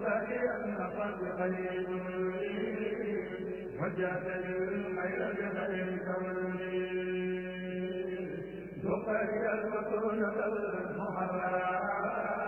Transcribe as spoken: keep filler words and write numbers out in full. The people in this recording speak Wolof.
باقيا قد قليل وجهت للخير بخير كوني ذقي المكون المحرم